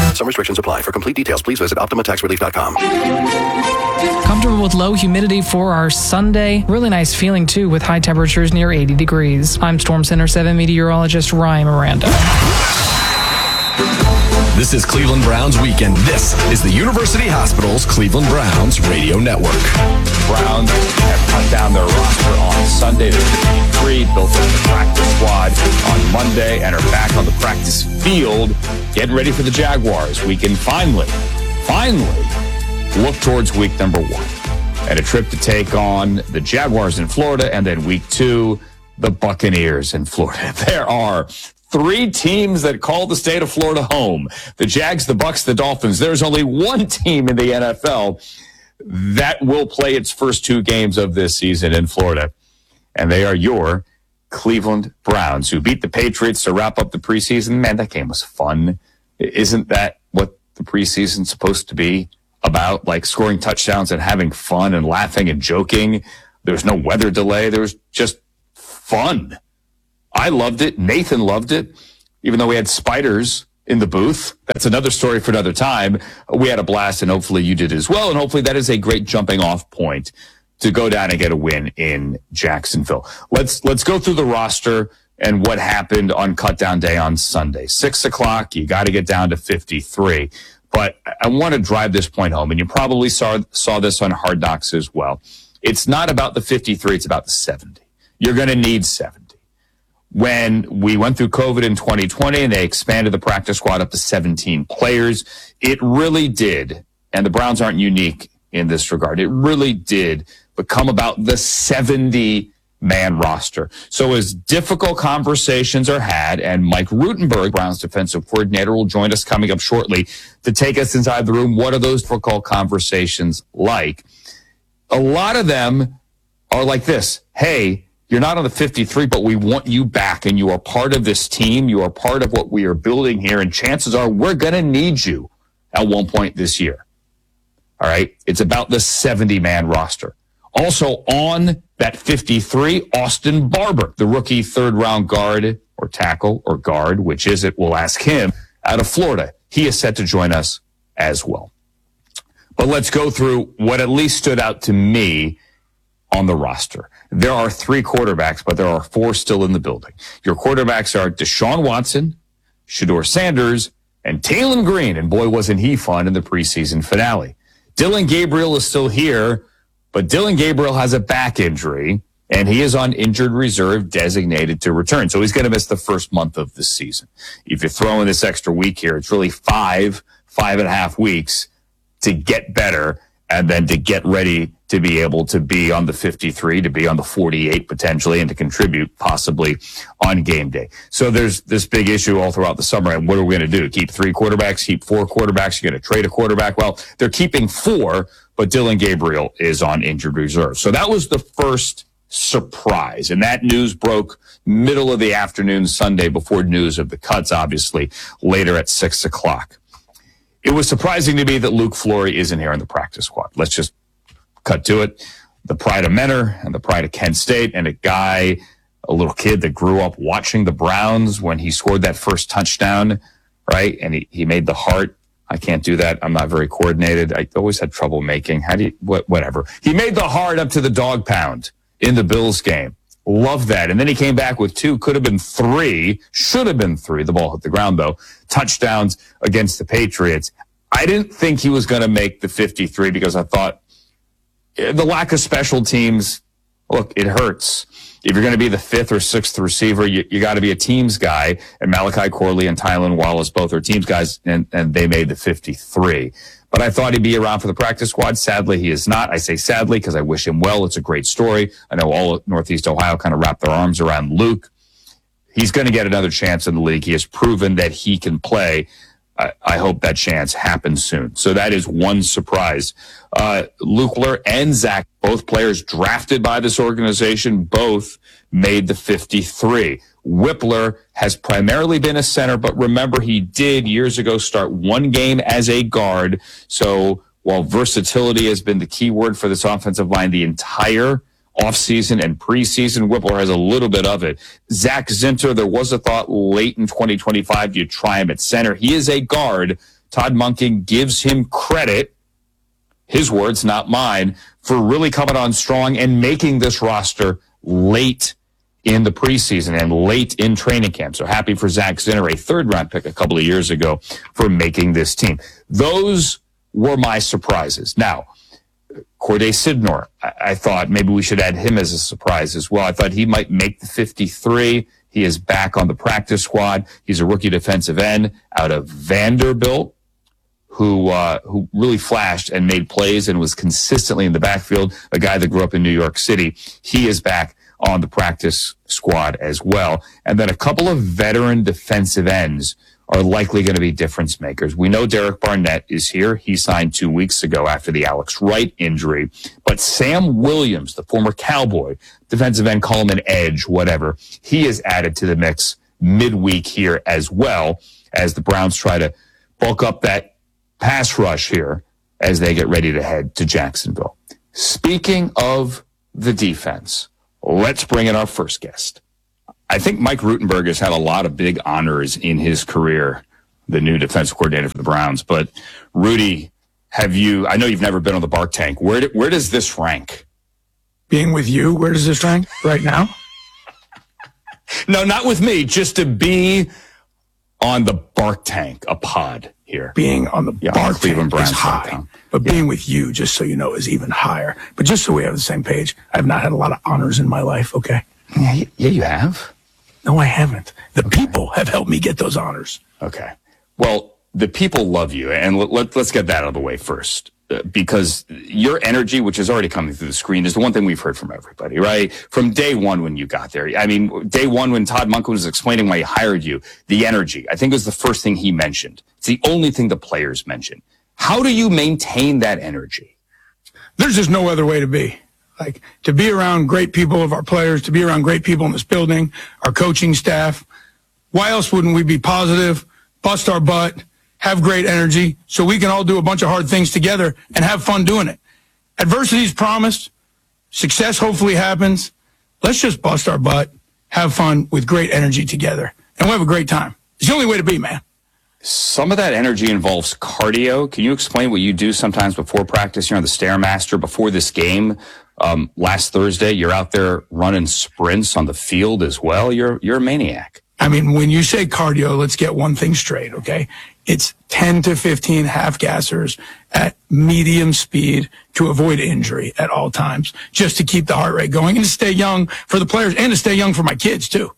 Speaker 15: Some restrictions apply. For complete details, please visit Optima Tax Relief dot com.
Speaker 16: Comfortable with low humidity for our Sunday. Really nice feeling, too, with high temperatures near eighty degrees. I'm Storm Center seven meteorologist Ryan Miranda.
Speaker 1: This is Cleveland Browns Weekend. This is the University Hospital's Cleveland Browns Radio Network.
Speaker 17: Browns have cut down their roster on Sunday to fifty-three, built up the practice squad on Monday, and are back on the practice field, getting ready for the Jaguars. We can finally, finally look towards week number one. And a trip to take on the Jaguars in Florida, and then week two, the Buccaneers in Florida. There are three teams that call the state of Florida home. The Jags, the Bucs, the Dolphins. There's only one team in the N F L that will play its first two games of this season in Florida. And they are your Cleveland Browns, who beat the Patriots to wrap up the preseason. Man, that game was fun. Isn't that what the preseason's supposed to be about? Like scoring touchdowns and having fun and laughing and joking. There was no weather delay. There was just fun. I loved it. Nathan loved it. Even though we had spiders in the booth. That's another story for another time. We had a blast, and hopefully you did as well. And hopefully that is a great jumping off point to go down and get a win in Jacksonville. Let's let's go through the roster and what happened on cutdown day on Sunday. Six o'clock, you got to get down to fifty-three. But I want to drive this point home, and you probably saw saw this on Hard Knocks as well. It's not about the fifty-three, it's about the seventy. You're going to need seventy. When we went through COVID in twenty twenty and they expanded the practice squad up to seventeen players, it really did, and the Browns aren't unique in this regard, it really did become about the seventy-man roster. So as difficult conversations are had, and Mike Rutenberg, Browns defensive coordinator, will join us coming up shortly to take us inside the room. What are those difficult conversations like? A lot of them are like this. Hey, you're not on the fifty-three, but we want you back, and you are part of this team. You are part of what we are building here, and chances are we're going to need you at one point this year. All right? It's about the seventy-man roster. Also on that fifty-three, Austin Barber, the rookie third-round guard or tackle or guard, which is it, we'll ask him, out of Florida. He is set to join us as well. But let's go through what at least stood out to me on the roster. There are three quarterbacks, but there are four still in the building. Your quarterbacks are Deshaun Watson, Shedeur Sanders, and Taylon Green. And boy, wasn't he fun in the preseason finale. Dillon Gabriel is still here, but Dillon Gabriel has a back injury, and he is on injured reserve designated to return. So he's going to miss the first month of the season. If you throw in this extra week here, it's really five, five and a half weeks to get better and then to get ready to be able to be on the fifty-three, to be on the forty-eight potentially, and to contribute possibly on game day. So there's this big issue all throughout the summer. And what are we going to do? Keep three quarterbacks, keep four quarterbacks? You're going to trade a quarterback? Well, they're keeping four, but Dillon Gabriel is on injured reserve. So that was the first surprise. And that news broke middle of the afternoon Sunday before news of the cuts, obviously, later at six o'clock. It was surprising to me that Luke Flory isn't here in the practice squad. Let's just cut to it. The pride of Mentor and the pride of Kent State, and a guy, a little kid that grew up watching the Browns when he scored that first touchdown, right? And he, he made the heart. I can't do that. I'm not very coordinated. I always had trouble making. How do you, what, whatever. He made the heart up to the dog pound in the Bills game. Love that. And then he came back with two, could have been three, should have been three. The ball hit the ground, though. Touchdowns against the Patriots. I didn't think he was going to make the fifty-three because I thought the lack of special teams, look, it hurts. If you're going to be the fifth or sixth receiver, you, you got to be a teams guy. And Malachi Corley and Tylan Wallace both are teams guys, and, and they made the fifty-three. But I thought he'd be around for the practice squad. Sadly, he is not. I say sadly because I wish him well. It's a great story. I know all of Northeast Ohio kind of wrapped their arms around Luke. He's going to get another chance in the league. He has proven that he can play. I, I hope that chance happens soon. So that is one surprise. Uh, Luke Whippler and Zach, both players drafted by this organization, both made the fifty-three. Whippler has primarily been a center, but remember, he did years ago start one game as a guard. So while versatility has been the key word for this offensive line the entire offseason and preseason, Whippler has a little bit of it. Zach Zinter, there was a thought late in twenty twenty-five you try him at center. He is a guard, Todd Monken gives him credit, his words, not mine, for really coming on strong and making this roster late in the preseason and late in training camp. So happy for Zach Zinner, a third-round pick a couple of years ago, for making this team. Those were my surprises. Now, Corday Sidnor, I, I thought maybe we should add him as a surprise as well. I thought he might make the fifty-three. He is back on the practice squad. He's a rookie defensive end out of Vanderbilt who uh, who really flashed and made plays and was consistently in the backfield, a guy that grew up in New York City. He is back on the practice squad as well. And then a couple of veteran defensive ends are likely going to be difference makers. We know Derek Barnett is here. He signed two weeks ago after the Alex Wright injury. But Sam Williams, the former Cowboy, defensive end, call him an edge, whatever, he is added to the mix midweek here as well as the Browns try to bulk up that pass rush here as they get ready to head to Jacksonville. Speaking of the defense, let's bring in our first guest. I think Mike Rutenberg has had a lot of big honors in his career, the new defensive coordinator for the Browns. But Rudy, have you, I know you've never been on the Bark Tank. Where, do, where does this rank?
Speaker 18: Being with you, where does this rank right now?
Speaker 17: No, not with me, just to be on the Bark Tank, a pod here.
Speaker 18: Being on the
Speaker 17: yeah,
Speaker 18: Bark
Speaker 17: Cleveland
Speaker 18: Tank
Speaker 17: Browns
Speaker 18: is high, but yeah. being with you, just so you know, is even higher. But just so we have the same page, I've not had a lot of honors in my life, okay?
Speaker 17: Yeah, yeah you have.
Speaker 18: No, I haven't. The okay. people have helped me get those honors.
Speaker 17: Okay. Well, the people love you, and let, let, let's get that out of the way first. Uh, because your energy, which is already coming through the screen, is the one thing we've heard from everybody, right? From day one when you got there. I mean, day one when Todd Monken was explaining why he hired you, the energy, I think was the first thing he mentioned. It's the only thing the players mention. How do you maintain that energy?
Speaker 18: There's just no other way to be. Like, to be around great people of our players, to be around great people in this building, our coaching staff. Why else wouldn't we be positive, bust our butt, have great energy, so we can all do a bunch of hard things together and have fun doing it? Adversity is promised. Success hopefully happens. Let's just bust our butt, have fun with great energy together, and we'll have a great time. It's the only way to be, man.
Speaker 17: Some of that energy involves cardio. Can you explain what you do sometimes before practice? You're on the Stairmaster before this game. Um, last Thursday, you're out there running sprints on the field as well. You're you're a maniac.
Speaker 18: I mean, when you say cardio, let's get one thing straight, okay? It's ten to fifteen half-gassers at medium speed to avoid injury at all times, just to keep the heart rate going and to stay young for the players and to stay young for my kids, too.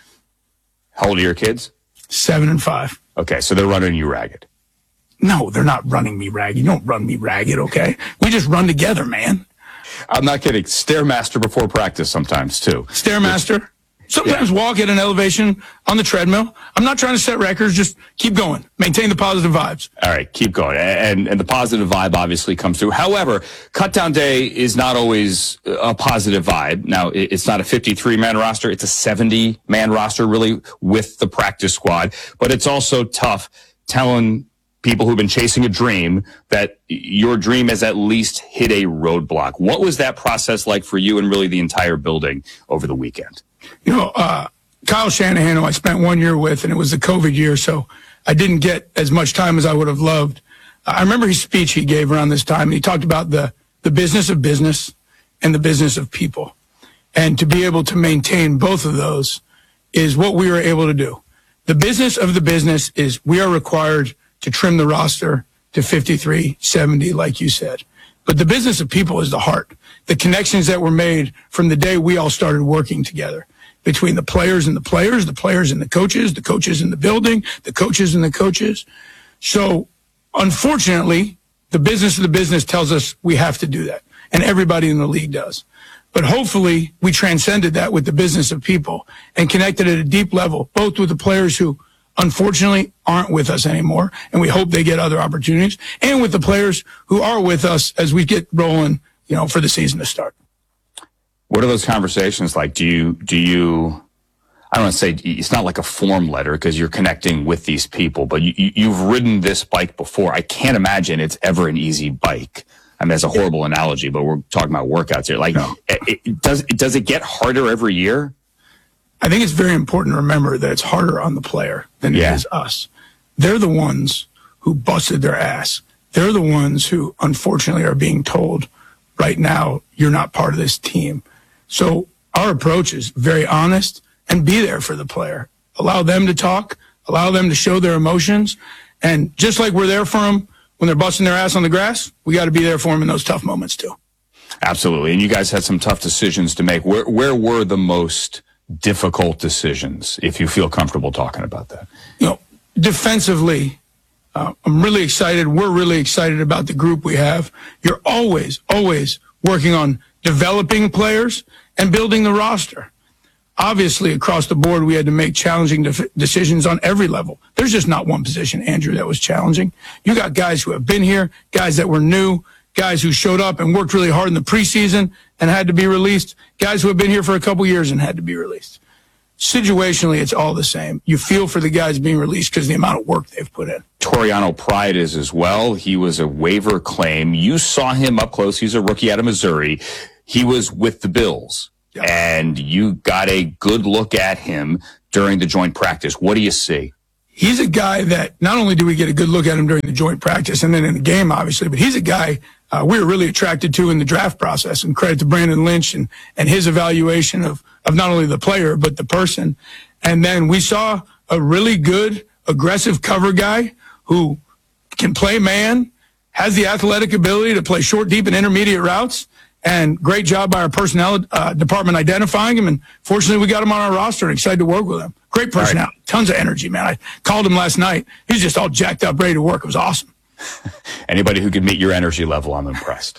Speaker 17: How old are your kids?
Speaker 18: Seven and five.
Speaker 17: Okay, so they're running you ragged.
Speaker 18: No, they're not running me ragged. You don't run me ragged, okay? We just run together, man.
Speaker 17: I'm not kidding. Stairmaster before practice sometimes, too.
Speaker 18: Stairmaster. Sometimes yeah. walk at an elevation on the treadmill. I'm not trying to set records. Just keep going. Maintain the positive vibes.
Speaker 17: All right, keep going. And, and the positive vibe obviously comes through. However, Cutdown Day is not always a positive vibe. Now, it's not a fifty-three man roster. It's a seventy man roster, really, with the practice squad. But it's also tough telling people who've been chasing a dream that your dream has at least hit a roadblock. What was that process like for you and really the entire building over the weekend?
Speaker 18: You know, uh, Kyle Shanahan, who I spent one year with, and it was the COVID year, so I didn't get as much time as I would have loved. I remember his speech he gave around this time, and he talked about the, the business of business and the business of people. And to be able to maintain both of those is what we were able to do. The business of the business is we are required to trim the roster to fifty-three, seventy, like you said. But the business of people is the heart. The connections that were made from the day we all started working together, between the players and the players, the players and the coaches, the coaches in the building, the coaches and the coaches. So, unfortunately, the business of the business tells us we have to do that. And everybody in the league does. But hopefully, we transcended that with the business of people and connected at a deep level, both with the players who unfortunately aren't with us anymore, and we hope they get other opportunities, and with the players who are with us as we get rolling, you know, for the season to start.
Speaker 17: What are those conversations like? Do you, do you, I don't want to say it's not like a form letter because you're connecting with these people, but you, you've ridden this bike before. I can't imagine it's ever an easy bike. I mean, that's a horrible analogy, but we're talking about workouts here. Like, no. it, it, does, does it get harder every year?
Speaker 18: I think it's very important to remember that it's harder on the player than
Speaker 17: yeah.
Speaker 18: it is us. They're the ones who busted their ass. They're the ones who, unfortunately, are being told right now, you're not part of this team. So our approach is very honest and be there for the player. Allow them to talk, allow them to show their emotions. And just like we're there for them when they're busting their ass on the grass, we got to be there for them in those tough moments too.
Speaker 17: Absolutely. And you guys had some tough decisions to make. Where, where were the most difficult decisions, if you feel comfortable talking about that?
Speaker 18: You know, defensively, uh, I'm really excited. We're really excited about the group we have. You're always, always working on developing players and building the roster. Obviously, across the board, we had to make challenging def- decisions on every level. There's just not one position, Andrew, that was challenging. You got guys who have been here, guys that were new, guys who showed up and worked really hard in the preseason and had to be released, guys who have been here for a couple years and had to be released. Situationally, it's all the same. You feel for the guys being released because of the amount of work they've put in.
Speaker 17: Toriano Pride is as well. He was a waiver claim. You saw him up close. He's a rookie out of Missouri. He was with the Bills, yep. And you got a good look at him during the joint practice. What do you see?
Speaker 18: He's a guy that not only do we get a good look at him during the joint practice and then in the game, obviously, but he's a guy uh, we were really attracted to in the draft process. And credit to Brandon Lynch and, and his evaluation of, of not only the player, but the person. And then we saw a really good, aggressive cover guy who can play man, has the athletic ability to play short, deep, and intermediate routes. And great job by our personnel uh, department identifying him. And fortunately, we got him on our roster and excited to work with him. Great personality, right. Tons of energy, man. I called him last night. He's just all jacked up, ready to work. It was awesome.
Speaker 17: Anybody who can meet your energy level, I'm impressed.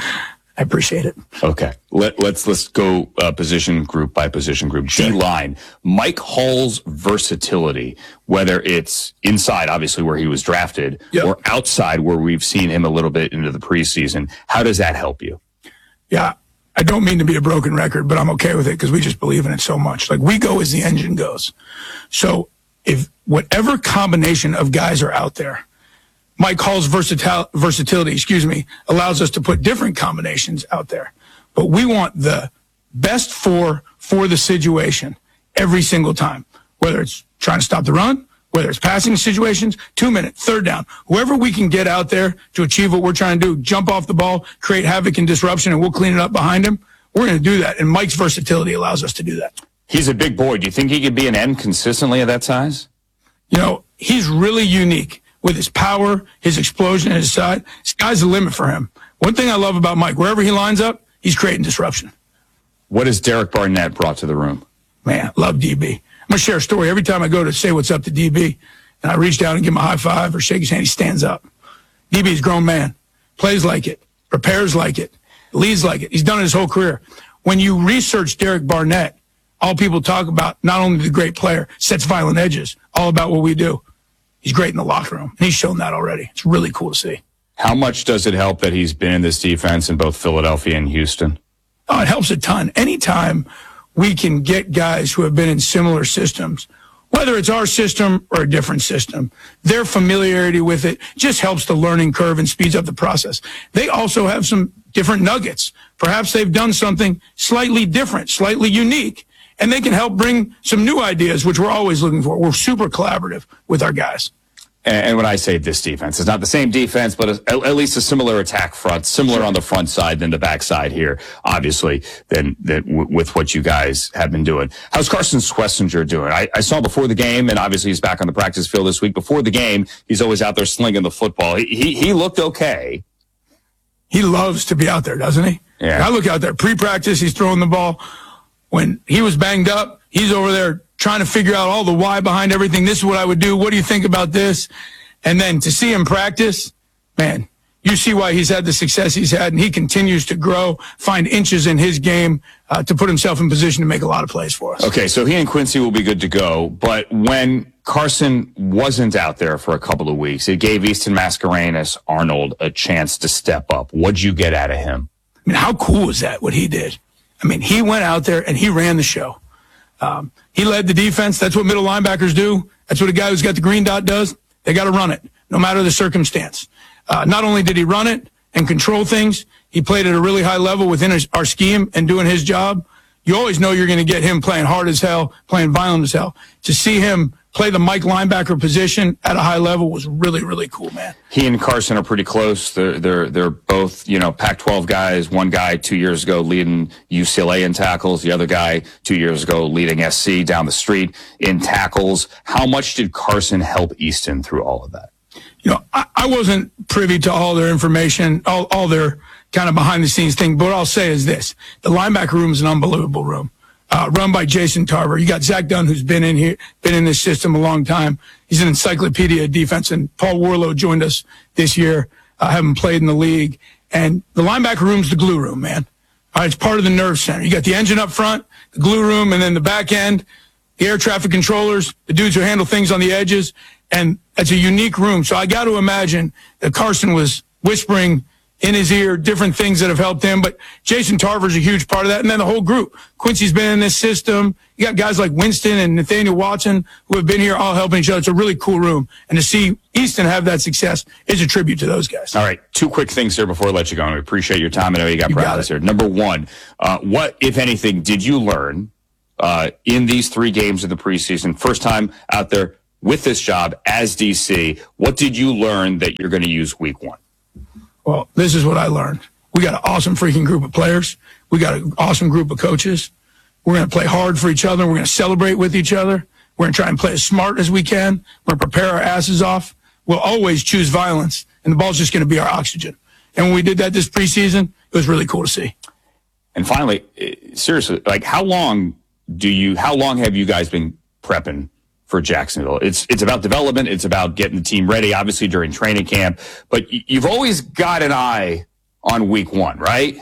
Speaker 18: I appreciate it.
Speaker 17: Okay, Let, let's let's go uh, position group by position group. Sure. D-line, Mike Hall's versatility, whether it's inside, obviously where he was drafted, yep. or outside where we've seen him a little bit into the preseason. How does that help you?
Speaker 18: Yeah, I don't mean to be a broken record, but I'm okay with it because we just believe in it so much. Like, we go as the engine goes. So if whatever combination of guys are out there, Mike Hall's versatil- versatility, excuse me, allows us to put different combinations out there. But we want the best four for the situation every single time, whether it's trying to stop the run, whether it's passing situations, two minute, third down, whoever we can get out there to achieve what we're trying to do, jump off the ball, create havoc and disruption, and we'll clean it up behind him. We're going to do that. And Mike's versatility allows us to do that.
Speaker 17: He's a big boy. Do you think he could be an end consistently at that size?
Speaker 18: You know, he's really unique with his power, his explosion, and his side. Sky's the limit for him. One thing I love about Mike, wherever he lines up, he's creating disruption.
Speaker 17: What has Derek Barnett brought to the room?
Speaker 18: Man, love D B. I'm going to share a story. Every time I go to say what's up to D B, and I reach down and give him a high five or shake his hand, he stands up. D B's a grown man, plays like it, prepares like it, leads like it. He's done it his whole career. When you research Derek Barnett, all people talk about, not only the great player, sets violent edges, all about what we do. He's great in the locker room, and he's shown that already. It's really cool to see.
Speaker 17: How much does it help that he's been in this defense in both Philadelphia and Houston?
Speaker 18: Oh, it helps a ton. Anytime we can get guys who have been in similar systems, whether it's our system or a different system, their familiarity with it just helps the learning curve and speeds up the process. They also have some different nuggets. Perhaps they've done something slightly different, slightly unique, and they can help bring some new ideas, which we're always looking for. We're super collaborative with our guys.
Speaker 17: And when I say this defense, it's not the same defense, but at least a similar attack front, similar on the front side than the back side here, obviously, than, than w- with what you guys have been doing. How's Carson Schlesinger doing? I, I saw before the game, and obviously he's back on the practice field this week. Before the game, he's always out there slinging the football. He, he, he looked okay.
Speaker 18: He loves to be out there, doesn't he?
Speaker 17: Yeah.
Speaker 18: I look out there, pre-practice, he's throwing the ball. When he was banged up, he's over there trying to figure out all the why behind everything. This is what I would do. What do you think about this? And then to see him practice, man, you see why he's had the success he's had, and he continues to grow, find inches in his game uh, to put himself in position to make a lot of plays for us.
Speaker 17: Okay, so he and Quincy will be good to go, but when Carson wasn't out there for a couple of weeks, it gave Easton Mascarenas Arnold a chance to step up. What'd you get out of him?
Speaker 18: I mean, how cool was that, what he did? I mean, he went out there and he ran the show. Um, he led the defense. That's what middle linebackers do. That's what a guy who's got the green dot does. They got to run it, no matter the circumstance. Uh, not only did he run it and control things, he played at a really high level within his, our scheme and doing his job. You always know you're going to get him playing hard as hell, playing violent as hell. To see him play the Mike linebacker position at a high level was really, really cool, man.
Speaker 17: He and Carson are pretty close. They're they're they're both, you know, Pac twelve guys. One guy two years ago leading U C L A in tackles. The other guy two years ago leading S C down the street in tackles. How much did Carson help Easton through all of that?
Speaker 18: You know, I, I wasn't privy to all their information, all, all their kind of behind the scenes thing. But what I'll say is this: the linebacker room is an unbelievable room. Uh, run by Jason Tarver. You got Zach Dunn, who's been in here, been in this system a long time. He's an encyclopedia of defense. And Paul Warlow joined us this year. I uh, haven't played in the league. And the linebacker room's the glue room, man. All right, it's part of the nerve center. You got the engine up front, the glue room, and then the back end, the air traffic controllers, the dudes who handle things on the edges. And it's a unique room. So I got to imagine that Carson was whispering in his ear different things that have helped him. But Jason Tarver's a huge part of that. And then the whole group. Quincy's been in this system. You got guys like Winston and Nathaniel Watson who have been here all helping each other. It's a really cool room. And to see Easton have that success is a tribute to those guys.
Speaker 17: All right. Two quick things here before I let you go. And we appreciate your time. I know you got practice here. Number one, uh, what, if anything, did you learn uh, in these three games of the preseason? First time out there with this job as D C. What did you learn that you're going to use week one?
Speaker 18: Well, this is what I learned. We got an awesome freaking group of players. We got an awesome group of coaches. We're going to play hard for each other. We're going to celebrate with each other. We're going to try and play as smart as we can. We're going to prepare our asses off. We'll always choose violence, and the ball's just going to be our oxygen. And when we did that this preseason, it was really cool to see.
Speaker 17: And finally, seriously, like how long do you, how long have you guys been prepping for Jacksonville? It's it's about development. It's about getting the team ready, obviously, during training camp. But you've always got an eye on week one, right?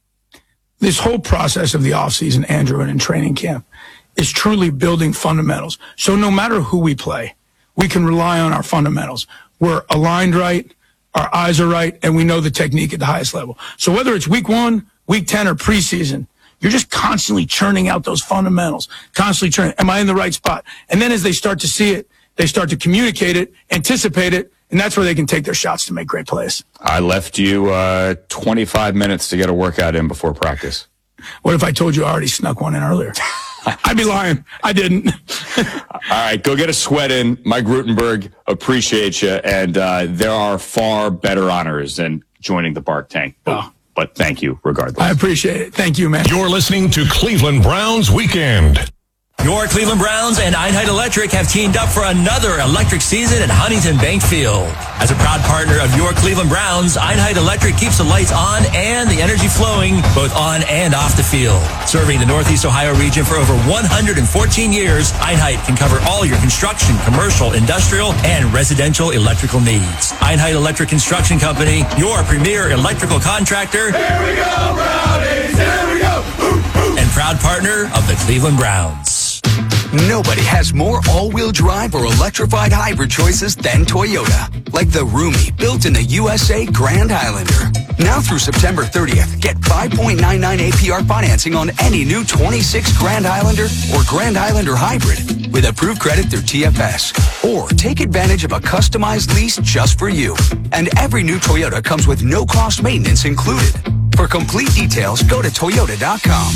Speaker 18: This whole process of the offseason, Andrew, and in training camp is truly building fundamentals. So no matter who we play, we can rely on our fundamentals. We're aligned right, our eyes are right, and we know the technique at the highest level. So whether it's week one, week ten, or preseason, you're just constantly churning out those fundamentals, constantly churning. Am I in the right spot? And then as they start to see it, they start to communicate it, anticipate it, and that's where they can take their shots to make great plays.
Speaker 17: I left you uh, twenty-five minutes to get a workout in before practice.
Speaker 18: What if I told you I already snuck one in earlier? I'd be lying. I didn't.
Speaker 17: All right, go get a sweat in. Mike Rutenberg appreciates you, and uh, there are far better honors than joining the Bark Tank.
Speaker 18: Oh.
Speaker 17: But thank you regardless.
Speaker 18: I appreciate it. Thank you, man.
Speaker 5: You're listening to Cleveland Browns Weekend.
Speaker 19: Your Cleveland Browns and Einheit Electric have teamed up for another electric season at Huntington Bank Field. As a proud partner of your Cleveland Browns, Einheit Electric keeps the lights on and the energy flowing both on and off the field. Serving the Northeast Ohio region for over one hundred fourteen years, Einheit can cover all your construction, commercial, industrial, and residential electrical needs. Einheit Electric Construction Company, your premier electrical contractor.
Speaker 20: Here we go, Brownies! Here we go! Ooh, ooh.
Speaker 19: And proud partner of the Cleveland Browns.
Speaker 21: Nobody has more all-wheel drive or electrified hybrid choices than Toyota. Like the roomy, built-in-the U S A Grand Highlander. Now through September thirtieth, get five point nine nine A P R financing on any new twenty-six Grand Highlander or Grand Highlander Hybrid with approved credit through T F S. Or take advantage of a customized lease just for you. And every new Toyota comes with no-cost maintenance included. For complete details, go to toyota dot com.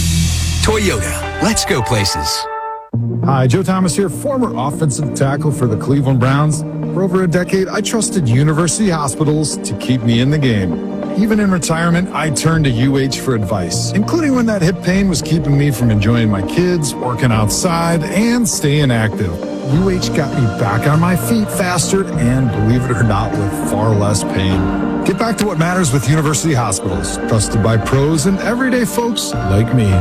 Speaker 21: Toyota, let's go places.
Speaker 22: Hi, Joe Thomas here, former offensive tackle for the Cleveland Browns. For over a decade, I trusted university hospitals to keep me in the game. Even in retirement, I turned to U H for advice, including when that hip pain was keeping me from enjoying my kids, working outside, and staying active. U H got me back on my feet faster and, believe it or not, with far less pain. Get back to what matters with university hospitals, trusted by pros and everyday folks like me.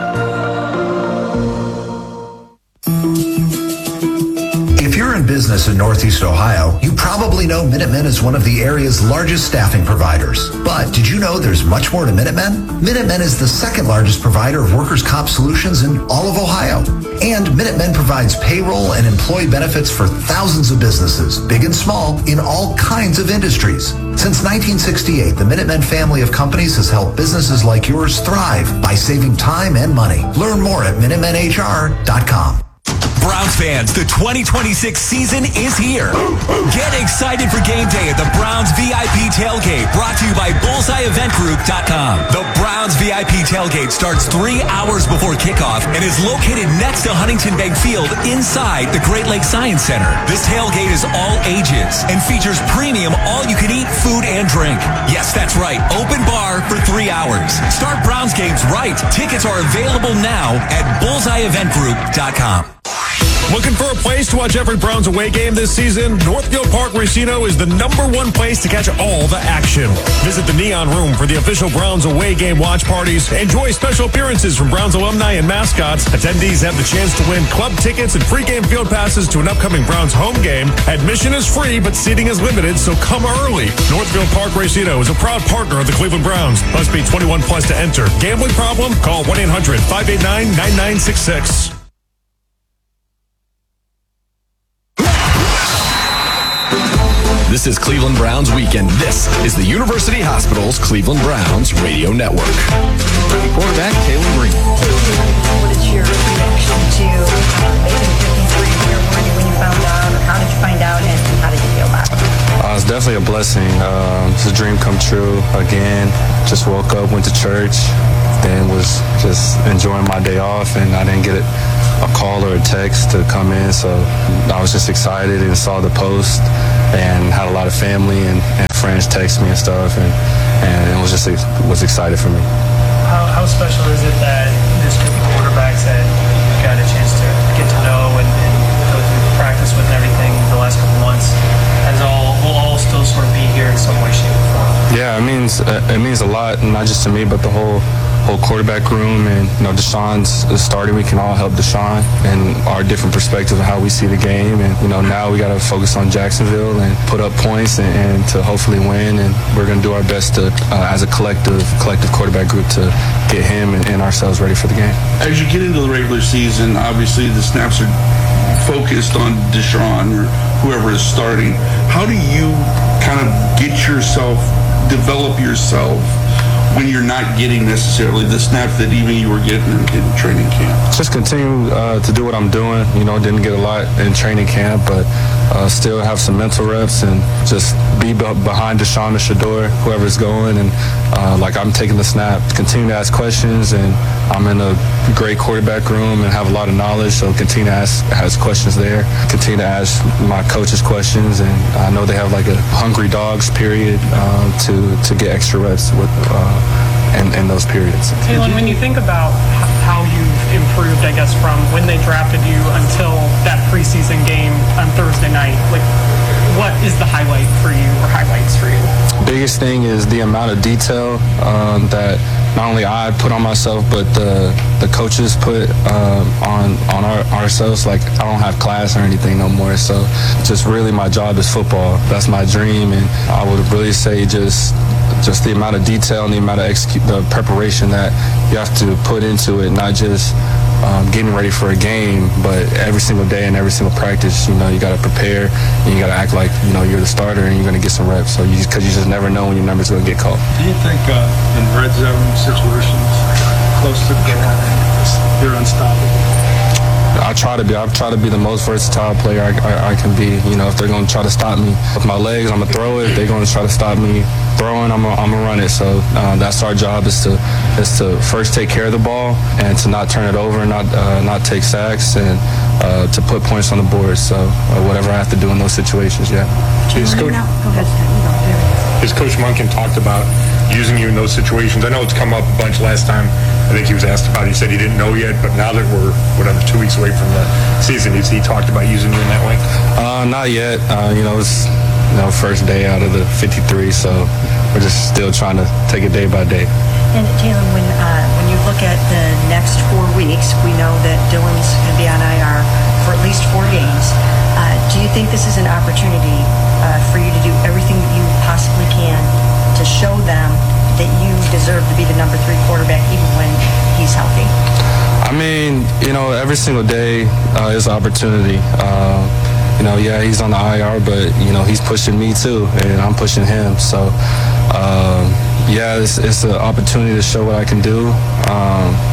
Speaker 23: If you're in business in Northeast Ohio, you probably know Minutemen is one of the area's largest staffing providers. But did you know there's much more to Minutemen? Minutemen is the second largest provider of workers' comp solutions in all of Ohio. And Minutemen provides payroll and employee benefits for thousands of businesses, big and small, in all kinds of industries. Since nineteen sixty-eight, the Minutemen family of companies has helped businesses like yours thrive by saving time and money. Learn more at minutemen H R dot com.
Speaker 19: Browns fans, the twenty twenty-six season is here. Get excited for game day at the Browns V I P Tailgate, brought to you by bullseye event group dot com. The Browns V I P Tailgate starts three hours before kickoff and is located next to Huntington Bank Field inside the Great Lakes Science Center. This tailgate is all ages and features premium all-you-can-eat food and drink. Yes, that's right, open bar for three hours. Start Browns games right. Tickets are available now at bullseye event group dot com.
Speaker 5: Looking for a place to watch every Browns away game this season? Northfield Park Racino is the number one place to catch all the action. Visit the Neon Room for the official Browns away game watch parties. Enjoy special appearances from Browns alumni and mascots. Attendees have the chance to win club tickets and free game field passes to an upcoming Browns home game. Admission is free, but seating is limited, so come early. Northfield Park Racino is a proud partner of the Cleveland Browns. Must be twenty-one plus to enter. Gambling problem? Call one eight hundred five eight nine nine nine six six.
Speaker 1: This is Cleveland Browns Weekend. This is the University Hospital's Cleveland Browns Radio Network.
Speaker 2: Quarterback, Taylor Green.
Speaker 3: What is your reaction to uh, making fifty-three here? When you, when you found out, or how did you find out, and how did you feel about it?
Speaker 2: Uh, it's definitely a blessing. Um, it's a dream come true again. Just woke up, went to church, then was just enjoying my day off, and I didn't get it. a call or a text to come in, so I was just excited and saw the post and had a lot of family and, and friends text me and stuff, and, and it was just was excited for me.
Speaker 4: How, how special is it that this group of quarterbacks that you got a chance to get to know and, and go through practice with and everything the last couple months has all will all still sort of be here in some way, shape, or form?
Speaker 2: Yeah, it means uh, it means a lot, not just to me, but the whole whole quarterback room. And you know, Deshaun's starting. We can all help Deshaun and our different perspective of how we see the game. And you know, now we got to focus on Jacksonville and put up points and, and to hopefully win. And we're going to do our best to, uh, as a collective collective quarterback group, to get him and, and ourselves ready for the game.
Speaker 24: As you get into the regular season, obviously the snaps are focused on Deshaun or whoever is starting. How do you kind of get yourself, develop yourself when you're not getting necessarily the snaps that even you were getting in, in training camp?
Speaker 2: Just continue uh, to do what I'm doing. You know, didn't get a lot in training camp, but uh, still have some mental reps and just be b- behind Deshaun or Shedeur, whoever's going. And uh, like I'm taking the snap, continue to ask questions, and I'm in a great quarterback room and have a lot of knowledge, so continue to ask, ask questions there. Continue to ask my coaches questions, and I know they have like a hungry dogs period um, to, to get extra reps with uh, in, in those periods.
Speaker 4: Taylor, when you think about how you've improved, I guess, from when they drafted you until that preseason game on Thursday night, like what is the highlight for you or highlights for you?
Speaker 2: Biggest thing is the amount of detail um, that not only I put on myself, but the the coaches put um, on on our, ourselves. Like I don't have class or anything no more, so just really my job is football. That's my dream, and I would really say just just the amount of detail and the amount of execute, the preparation that you have to put into it, not just um, getting ready for a game, but every single day and every single practice. You know, you got to prepare and you got to act like you know you're the starter and you're going to get some reps. So you because you just never know when your number's going to get called.
Speaker 24: Do you think uh, in red zone situations, close to the goal, you're unstoppable?
Speaker 2: I try to be. I try to be the most versatile player I, I, I can be. You know, if they're going to try to stop me with my legs, I'm gonna throw it. If they're going to try to stop me throwing, I'm gonna run it. So uh, that's our job is to is to first take care of the ball and to not turn it over, not uh, not take sacks, and uh, to put points on the board. So uh, whatever I have to do in those situations, yeah.
Speaker 25: His coach, his coach Monken talked about using you in those situations. I know it's come up a bunch last time. I think he was asked about it. He said he didn't know yet, but now that we're, whatever, two weeks away from the season, he talked about using you in that way?
Speaker 2: Uh, not yet. Uh, you know, it's you know first day out of the fifty-three, so we're just still trying to take it day by day.
Speaker 3: And Taylor, when uh, when you look at the next four weeks, we know that Dylan's going to be on I R for at least four games. Uh, do you think this is an opportunity uh, for you to do everything that you possibly can to show them that you deserve to be the number three quarterback even when he's healthy?
Speaker 2: I mean, you know, every single day uh, is an opportunity. Uh, you know, yeah, he's on the I R, but, you know, he's pushing me too, and I'm pushing him. So, um, yeah, it's, it's an opportunity to show what I can do. Um,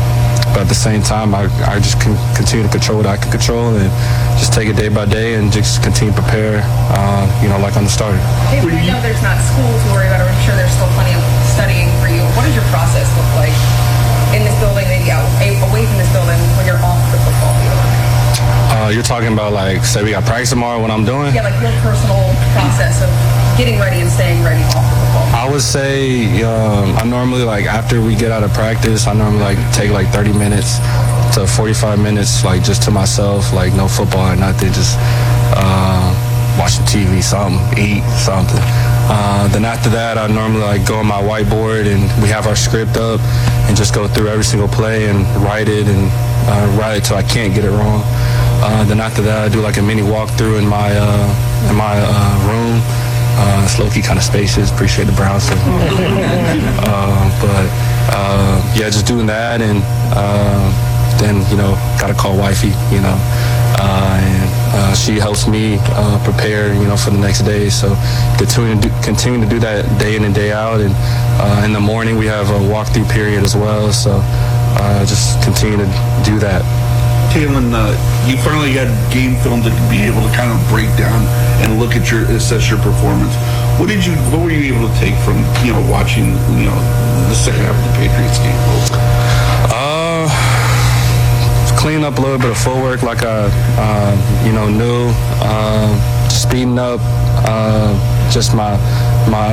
Speaker 2: but at the same time, I, I just can continue to control what I can control and just take it day by day and just continue to prepare, uh, you know, like on the starter.
Speaker 6: Hey, we know there's not school to worry about, or I'm sure there's still plenty of studying for you. What does your process look like in this building, maybe out, away from this building when you're off the football field?
Speaker 2: Uh, you're talking about, like, say we got practice tomorrow, what I'm doing?
Speaker 6: Yeah, like your personal process of getting ready and staying ready off the football field.
Speaker 2: I would say um, I normally, like, after we get out of practice, I normally, like, take, like, thirty minutes to forty-five minutes, like, just to myself, like, no football or nothing, just uh, watching T V, something, eat, something. Uh, then after that, I normally, like, go on my whiteboard and we have our script up and just go through every single play and write it and uh, write it till I can't get it wrong. Uh, then after that, I do, like, a mini walkthrough in my, uh, in my uh, room. Uh, it's low-key kind of spacious. Appreciate the Browns. So. uh, but, uh, yeah, just doing that. And uh, then, you know, got to call wifey, you know. Uh, and uh, she helps me uh, prepare, you know, for the next day. So continue to do, continue to do that day in and day out. And uh, in the morning, we have a walkthrough period as well. So uh, just continue to do that.
Speaker 24: Kalen, uh, you finally got game film to be able to kind of break down and look at your assess your performance. What did you? What were you able to take from you know watching you know the second half of the Patriots game?
Speaker 2: Uh, cleaning up a little bit of footwork, like I uh, you know knew. Uh, speeding up, uh, just my my